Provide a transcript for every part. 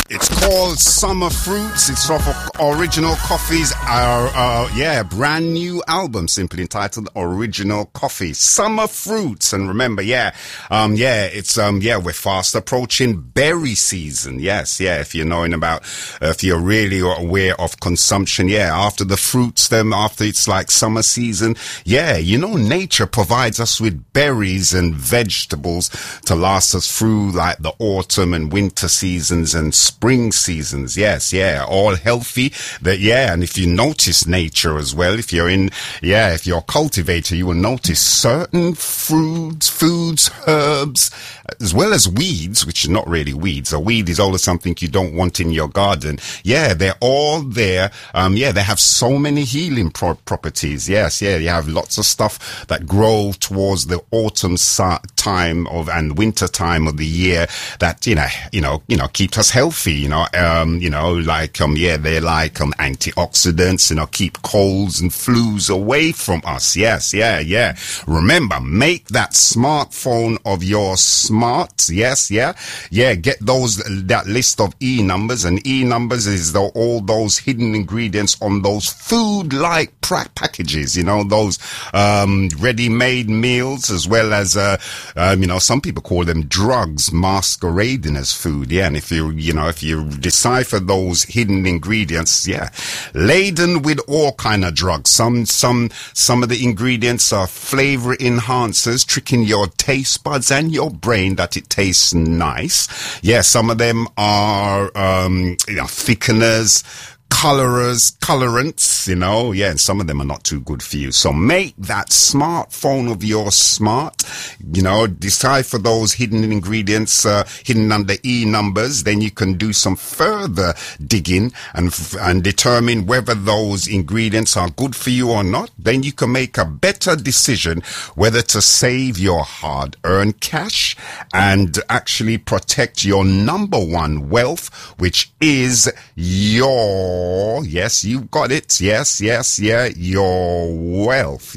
It's called Summer Fruits. It's off of Original Coffee's brand new album, simply entitled Original Coffee. Summer Fruits. And remember, we're fast approaching berry season. Yes, if you're really aware of consumption, after the fruits, after it's like summer season, nature provides us with berries and vegetables to last us through like the autumn and winter seasons and spring seasons. All healthy. And if you notice nature as well, if you're a cultivator, you will notice certain foods, herbs, as well as weeds, which are not really weeds. A weed is always something you don't want in your garden. They're all there. They have so many healing properties. You have lots of stuff that grow towards the autumn time and winter time of the year that, keeps us healthy, they're like antioxidants, keep colds and flus away from us. Remember, make that smartphone of yours smart. Get that list of E-numbers, and E-numbers is all those hidden ingredients on those food-like packages, those ready-made meals, as well as some people call them drugs masquerading as food. And if you decipher those hidden ingredients, laden with all kind of drugs. Some of the ingredients are flavor enhancers, tricking your taste buds and your brain that it tastes nice. Some of them are thickeners, colorants, and some of them are not too good for you. So make that smartphone of yours smart, decipher those hidden ingredients, hidden under E-numbers. Then you can do some further digging and determine whether those ingredients are good for you or not. Then you can make a better decision whether to save your hard-earned cash and actually protect your number one wealth, which is your you got it. Your wealth.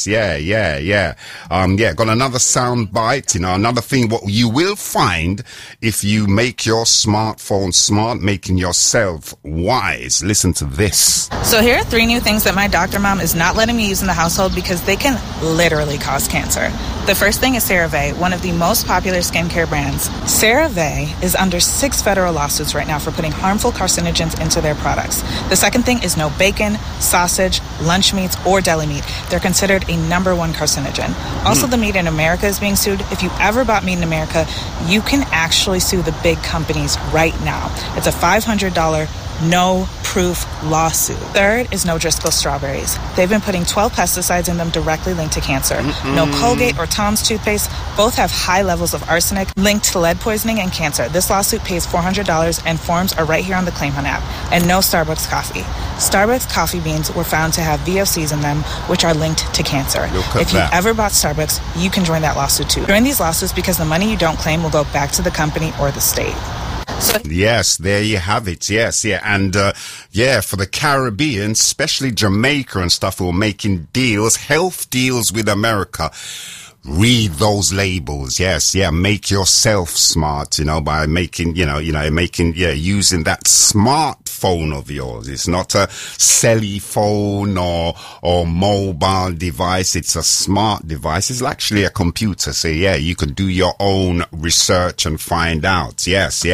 Got another sound bite. Another thing what you will find if you make your smartphone smart, making yourself wise. Listen to this. So here are 3 new things that my doctor mom is not letting me use in the household because they can literally cause cancer. The first thing is CeraVe, one of the most popular skincare brands. CeraVe is under 6 federal lawsuits right now for putting harmful carcinogens into their products. The second thing is no bacon, sausage, lunch meats, or deli meat. They're considered a number 1 carcinogen. Also, the meat in America is being sued. If you ever bought meat in America, you can actually sue the big companies right now. It's a $500 no-proof lawsuit. Third is no Driscoll strawberries. They've been putting 12 pesticides in them directly linked to cancer. No Colgate or Tom's toothpaste. Both have high levels of arsenic linked to lead poisoning and cancer. This lawsuit pays $400 and forms are right here on the Claim Hunt app. And no Starbucks coffee. Starbucks coffee beans were found to have VOCs in them, which are linked to cancer. If you ever bought Starbucks, you can join that lawsuit too. Join these lawsuits because the money you don't claim will go back to the company or the state. Yes, there you have it. And for the Caribbean, especially Jamaica and stuff, who are making health deals with America. Read those labels. Make yourself smart, by making, using that smartphone of yours. It's not a celly phone or mobile device. It's a smart device. It's actually a computer. So you can do your own research and find out. Yes.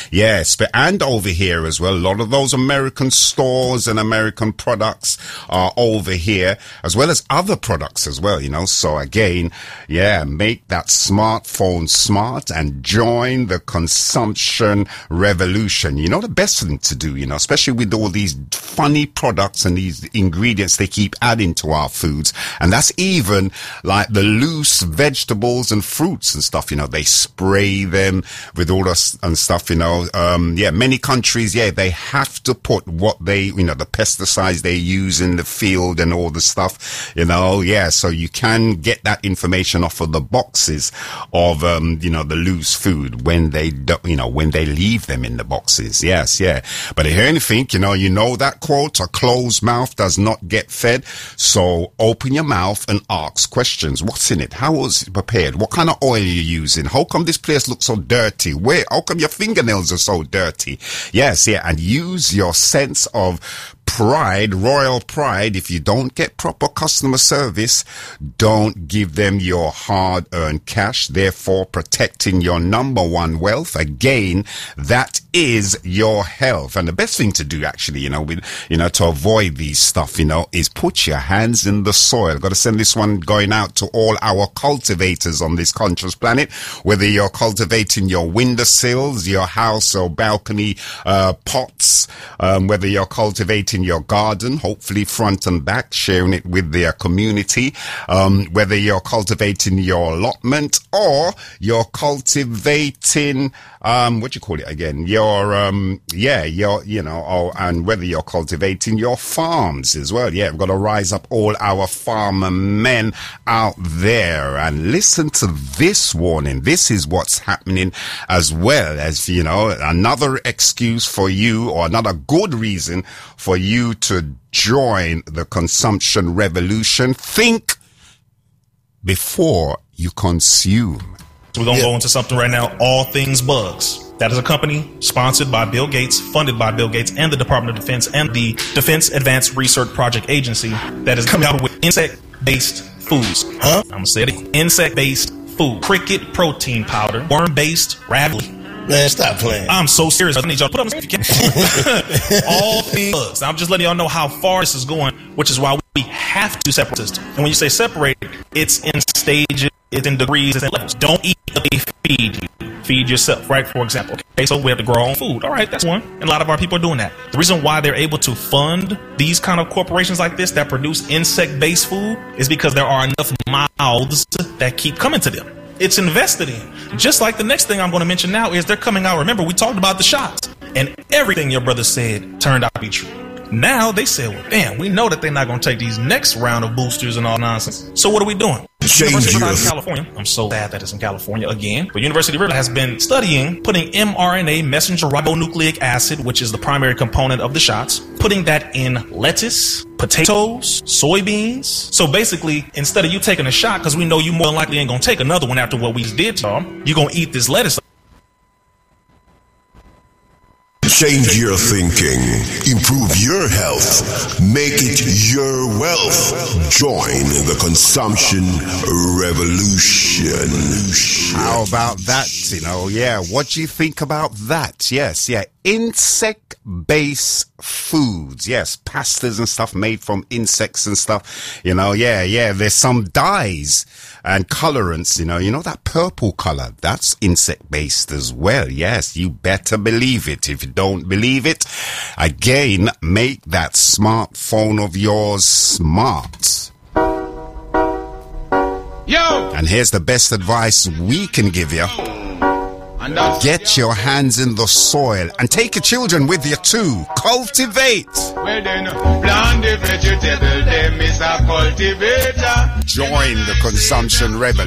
And over here as well, a lot of those American stores and American products are over here, as well as other products as well, So again, make that smartphone smart and join the consumption revolution. The best thing to do, especially with all these funny products and these ingredients they keep adding to our foods. And that's even like the loose vegetables and fruits and stuff, they spray them with all this and stuff, many countries, they have to put what they, the pesticides they use in the field and all the stuff, so you can get that information off of the boxes of, the loose food when they don't, when they leave them in the boxes. But here anything, you know that quote, a closed mouth does not get fed. So open your mouth and ask questions. What's in it? How was it prepared? What kind of oil are you using? How come this place looks so dirty? How come your fingernails are so dirty? Yes, yeah, and use your sense of pride, royal pride. If you don't get proper customer service, don't give them your hard-earned cash, therefore protecting your number one wealth. Again, that is your health. And the best thing to do, actually, to avoid these stuff, is put your hands in the soil. Got to send this one going out to all our cultivators on this conscious planet, whether you're cultivating your windowsills, your house or balcony pots, whether you're cultivating your garden, hopefully front and back, sharing it with their community, whether you're cultivating your allotment or you're cultivating and whether you're cultivating your farms as well. Yeah, we've got to rise up all our farmer men out there and listen to this warning. This is what's happening, as well as, another excuse for you, or another good reason for you to join the consumption revolution. Think before you consume. We're going to go into something right now, All Things Bugs. That is a company sponsored by Bill Gates, funded by Bill Gates and the Department of Defense and the Defense Advanced Research Project Agency, that is coming out with insect-based foods. I'm going to say it again. Insect-based food. Cricket protein powder. Worm-based ravioli. Man, stop playing. I'm so serious. I need y'all to put up if you can. All things bugs. I'm just letting y'all know how far this is going, which is why we have to separate this. And when you say separate, it's in stages, it's in degrees, it's in levels. Don't eat what they feed you. Feed yourself, right? For example. Okay, so we have to grow our own food. All right, that's one. And a lot of our people are doing that. The reason why they're able to fund these kind of corporations like this that produce insect-based food is because there are enough mouths that keep coming to them. It's invested in. Just like the next thing I'm going to mention now is they're coming out. Remember, we talked about the shots, and everything your brother said turned out to be true. Now they said, well, damn, we know that they're not going to take these next round of boosters and all nonsense. So what are we doing? University of California. I'm so sad that it's in California again. But University of Riverdale has been studying putting mRNA, messenger ribonucleic acid, which is the primary component of the shots, putting that in lettuce, potatoes, soybeans. So basically, instead of you taking a shot, because we know you more than likely ain't going to take another one after what we just did to y'all, you're going to eat this lettuce. Change your thinking. Improve your health. Make it your wealth. Join the consumption revolution. How about that? What do you think about that? Yes, insect-based foods. Yes, pastas and stuff made from insects and stuff. There's some dyes and colorants, that purple color, that's insect-based as well. Yes, you better believe it. If you don't believe it, again, make that smartphone of yours smart. Yo! And here's the best advice we can give you. Get your hands in the soil and take your children with you too. Cultivate. Join the consumption revolution.